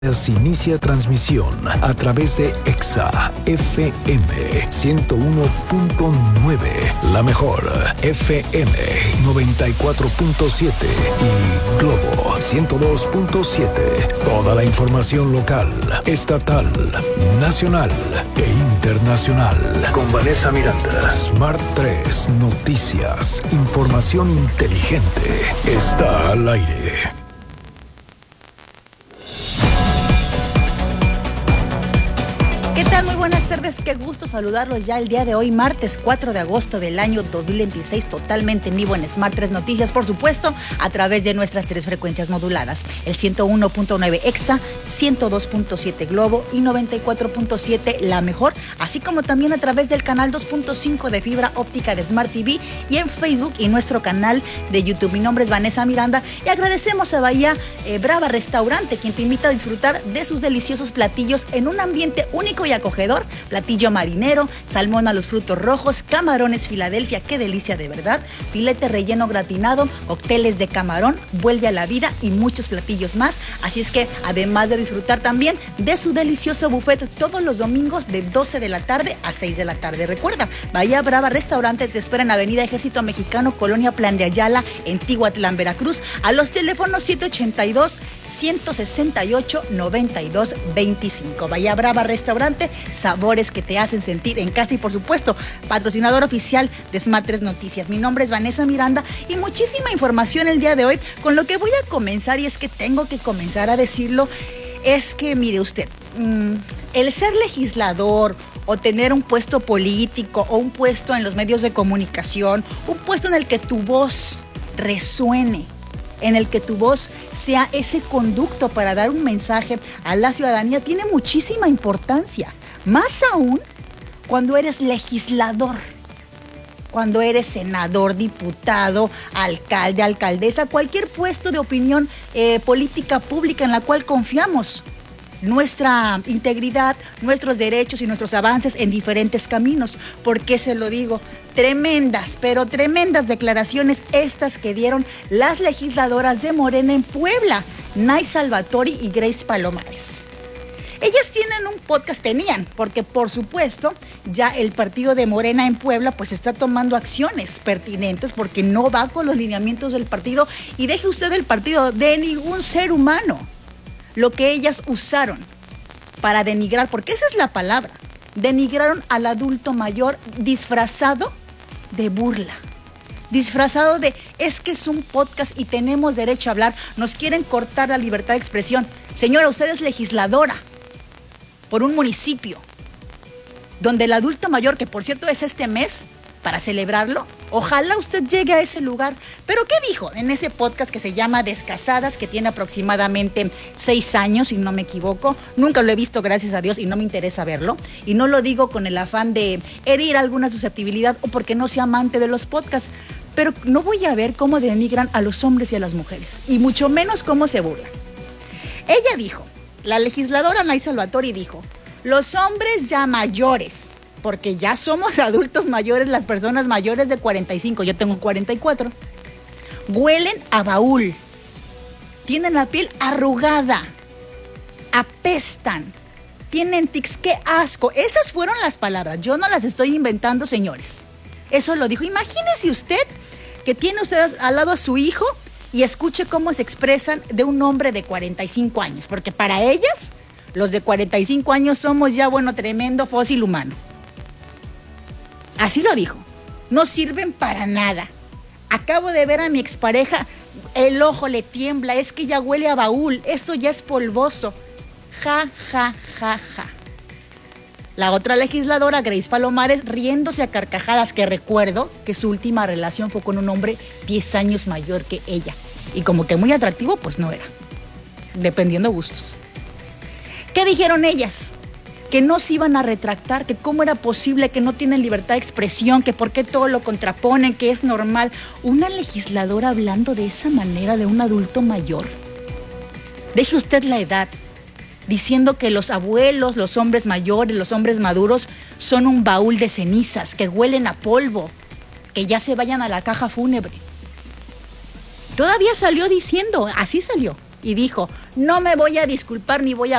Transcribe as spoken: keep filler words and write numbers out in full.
Se inicia transmisión a través de Exa F M ciento uno punto nueve, la mejor F M noventa y cuatro punto siete y Globo ciento dos punto siete. Toda la información local, estatal, nacional e internacional. Con Vanessa Miranda. Smart tres Noticias. Información inteligente. Está al aire. ¿Qué tal? Muy buenas tardes, qué gusto saludarlos ya el día de hoy, martes cuatro de agosto del año dos mil veintiséis, totalmente en vivo en Smart tres Noticias, por supuesto, a través de nuestras tres frecuencias moduladas, el ciento uno punto nueve Exa, ciento dos punto siete Globo y noventa y cuatro punto siete La Mejor, así como también a través del canal dos punto cinco de fibra óptica de Smart T V y en Facebook y nuestro canal de YouTube. Mi nombre es Vanessa Miranda y agradecemos a Bahía eh, Brava Restaurante, quien te invita a disfrutar de sus deliciosos platillos en un ambiente único y acogedor. Platillo marinero, salmón a los frutos rojos, camarones Filadelfia, qué delicia de verdad, filete relleno gratinado, cócteles de camarón, vuelve a la vida y muchos platillos más. Así es que además de disfrutar también de su delicioso buffet todos los domingos de doce de la tarde a seis de la tarde. Recuerda, Bahía Brava Restaurante te espera en Avenida Ejército Mexicano, Colonia Plan de Ayala, en Tihuatlán, Veracruz, a los teléfonos siete ochenta y dos, ciento sesenta y ocho, noventa y dos veinticinco. Bahía Brava Restaurante, sabores que te hacen sentir en casa y por supuesto, patrocinador oficial de Smart tres Noticias. Mi nombre es Vanessa Miranda y muchísima información el día de hoy. Con lo que voy a comenzar, y es que tengo que comenzar a decirlo, es que mire usted, mmm, el ser legislador o tener un puesto político o un puesto en los medios de comunicación, un puesto en el que tu voz resuene, en el que tu voz sea ese conducto para dar un mensaje a la ciudadanía, tiene muchísima importancia. Más aún cuando eres legislador, cuando eres senador, diputado, alcalde, alcaldesa, cualquier puesto de opinión eh, política pública en la cual confiamos nuestra integridad, nuestros derechos y nuestros avances en diferentes caminos. ¿Por qué se lo digo? Tremendas, pero tremendas declaraciones estas que dieron las legisladoras de Morena en Puebla, Nay Salvatori y Grace Palomares. Ellas tienen un podcast, tenían, porque por supuesto ya el partido de Morena en Puebla pues está tomando acciones pertinentes porque no va con los lineamientos del partido, y deje usted el partido de ningún ser humano. Lo que ellas usaron para denigrar, porque esa es la palabra, denigraron al adulto mayor disfrazado de burla, disfrazado de es que es un podcast y tenemos derecho a hablar, nos quieren cortar la libertad de expresión. Señora, usted es legisladora por un municipio donde el adulto mayor, que por cierto es este mes para celebrarlo, ojalá usted llegue a ese lugar. Pero ¿qué dijo en ese podcast que se llama Descasadas, que tiene aproximadamente seis años, si no me equivoco? Nunca lo he visto, gracias a Dios, y no me interesa verlo. Y no lo digo con el afán de herir alguna susceptibilidad o porque no sea amante de los podcasts. Pero no voy a ver cómo denigran a los hombres y a las mujeres, y mucho menos cómo se burlan. Ella dijo, la legisladora Nay Salvatori dijo, los hombres ya mayores, porque ya somos adultos mayores, las personas mayores de cuarenta y cinco, yo tengo cuarenta y cuatro, huelen a baúl, tienen la piel arrugada, apestan, tienen tics, qué asco. Esas fueron las palabras, yo no las estoy inventando, señores. Eso lo dijo. Imagínese usted que tiene usted al lado a su hijo y escuche cómo se expresan de un hombre de cuarenta y cinco años, porque para ellas, los de cuarenta y cinco años somos ya, bueno, tremendo fósil humano. Así lo dijo. No sirven para nada. Acabo de ver a mi expareja, el ojo le tiembla, es que ya huele a baúl, esto ya es polvoso. Ja, ja, ja, ja. La otra legisladora, Grace Palomares, riéndose a carcajadas, que recuerdo que su última relación fue con un hombre diez años mayor que ella. Y como que muy atractivo, pues no era. Dependiendo gustos. ¿Qué dijeron ellas? Que no se iban a retractar, que cómo era posible, que no tienen libertad de expresión, que por qué todo lo contraponen, que es normal. Una legisladora hablando de esa manera de un adulto mayor. Deje usted la edad, diciendo que los abuelos, los hombres mayores, los hombres maduros son un baúl de cenizas, que huelen a polvo, que ya se vayan a la caja fúnebre. Todavía salió diciendo, así salió, y dijo, no me voy a disculpar ni voy a